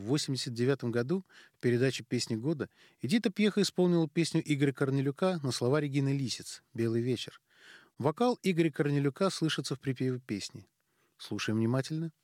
В 1989 году в передаче «Песни года» Эдита Пьеха исполнила песню Игоря Корнелюка на слова Регины Лисиц «Белый вечер». Вокал Игоря Корнелюка слышится в припеве песни. Слушаем внимательно.